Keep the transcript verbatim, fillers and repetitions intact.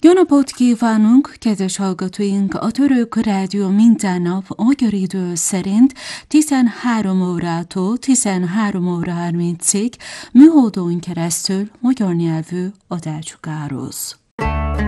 Jó napot kívánunk, kedves hallgatóink! A Török Rádió minden nap magyar idő szerint tizenhárom órától tizenhárom óra harmincig műholdon keresztül magyar nyelvű adásukároz.